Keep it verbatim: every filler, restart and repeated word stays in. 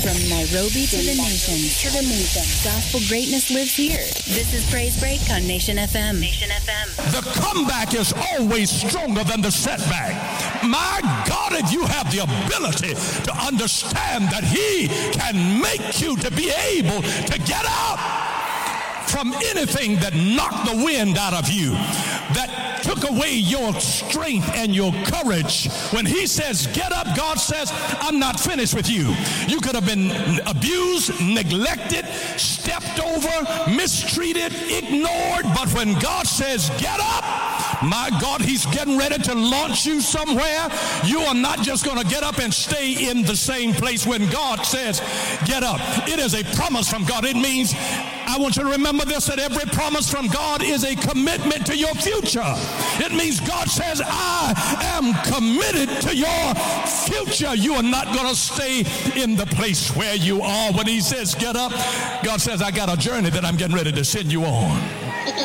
From Nairobi to the nation, to the nation, gospel greatness lives here. This is Praise Break on Nation F M. Nation F M. The comeback is always stronger than the setback. My God, if you have the ability to understand that He can make you to be able to get out from anything that knocked the wind out of you, that took away your strength and your courage. When He says, get up, God says, I'm not finished with you. You could have been abused, neglected, stepped over, mistreated, ignored, but when God says, get up, my God, He's getting ready to launch you somewhere. You are not just going to get up and stay in the same place when God says, get up. It is a promise from God. It means, I want you to remember this, that every promise from God is a commitment to your future. It means God says, I am committed to your future. You are not going to stay in the place where you are. When He says, get up, God says, I got a journey that I'm getting ready to send you on.